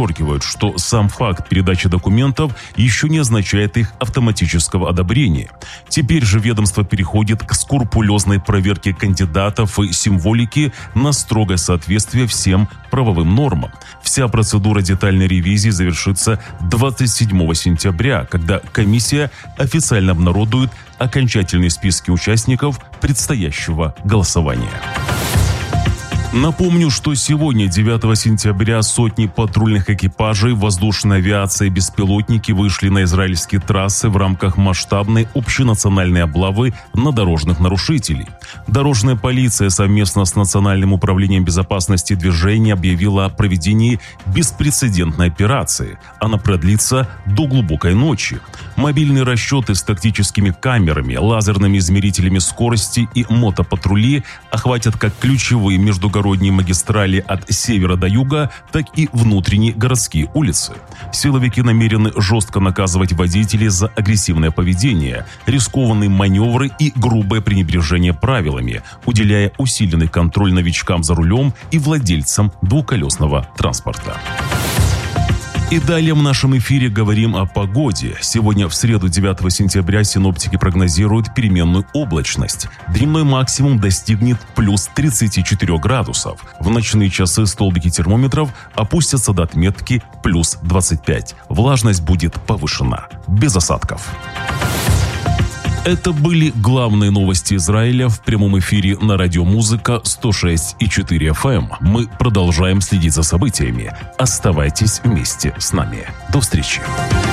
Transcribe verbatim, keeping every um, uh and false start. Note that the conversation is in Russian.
подчеркивают, что сам факт передачи документов еще не означает их автоматического одобрения. Теперь же ведомство переходит к скрупулезной проверке кандидатов и символики на строгое соответствие всем правовым нормам. Вся процедура детальной ревизии завершится двадцать седьмого сентября, когда комиссия официально обнародует окончательные списки участников предстоящего голосования. Напомню, что сегодня, девятого сентября, сотни патрульных экипажей воздушной авиации и беспилотники вышли на израильские трассы в рамках масштабной общенациональной облавы на дорожных нарушителей. Дорожная полиция совместно с Национальным управлением безопасности движения объявила о проведении беспрецедентной операции. Она продлится до глубокой ночи. Мобильные расчеты с тактическими камерами, лазерными измерителями скорости и мотопатрули охватят как ключевые междугородние магистрали от севера до юга, так и внутренние городские улицы. Силовики намерены жестко наказывать водителей за агрессивное поведение, рискованные маневры и грубое пренебрежение правилами, уделяя усиленный контроль новичкам за рулем и владельцам двухколесного транспорта. И далее в нашем эфире говорим о погоде. Сегодня, в среду, девятого сентября, синоптики прогнозируют переменную облачность. Дневной максимум достигнет плюс тридцати четырёх градусов. В ночные часы столбики термометров опустятся до отметки плюс двадцать пять. Влажность будет повышена. Без осадков. Это были главные новости Израиля в прямом эфире на радио Музыка сто шесть и четыре эф эм. Мы продолжаем следить за событиями. Оставайтесь вместе с нами. До встречи.